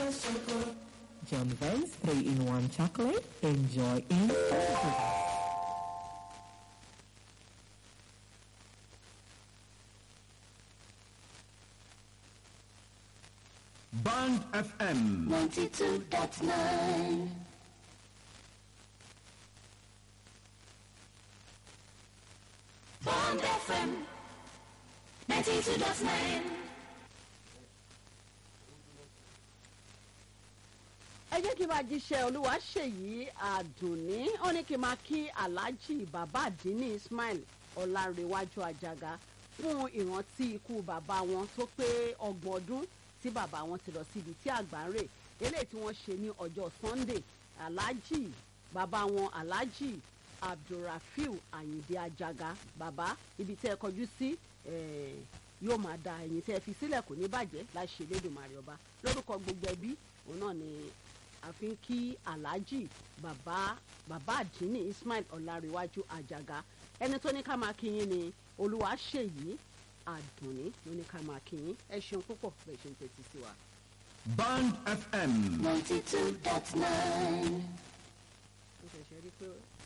John Vance 3-in-1 chocolate. Enjoy instantly. Band FM 92.9. Band FM 92.9. ẹ jẹ́ kí n máa jíṣẹ́ Olúwaṣèyí Àdùnní ó ní kí n máa kí Alhaji Bàbá Àdínní Ismail Ọlárẹ̀wájú Àjàgà fún ìrántí ikú bàbá wọn tó pé 30 ọdún tí bàbá wọn ti lọ síbi tí àgbà ń rè eléyìí tí wọ́n ṣe ní ọjọ́ Sunday. Alhaji bàbá wọn Alhaji Abdulrafiu Àyìndé Àjàgà bàbá ibi tẹ́ ẹ kọjú sí yóò máa da ẹ̀yìn tẹ́ ẹ fi sílẹ̀ kò ní bàjẹ́ láṣẹ Elédùmarè ọba lórúkọ gbogbo ẹbí òun náà ni àfi kí Alhaji bàbá Àdínní Ismail Ọlárẹ̀wájú Àjàgà ẹni tó ní ká máa kí yín ni Olúwaṣèyí Àdùnní ló ní ká máa kí yín ẹ ṣeun púpọ̀ bẹ́ẹ̀ ṣe ń tẹ́tí sí wa. Band FM 92.9. mo ṣẹ̀ṣẹ̀ rí i pé